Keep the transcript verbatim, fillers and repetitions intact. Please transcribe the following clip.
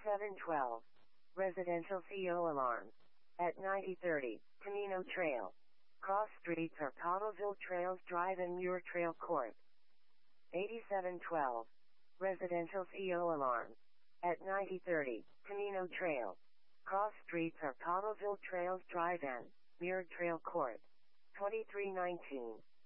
eighty-seven twelve. Residential C O alarm. At ninety thirty, Camino Trail. Cross streets are Cottleville Trails Drive and Muir Trail Court. eighty-seven twelve. Residential C O alarm. At ninety thirty, Camino Trail. Cross streets are Cottleville Trails Drive and Muir Trail Court. twenty-three nineteen.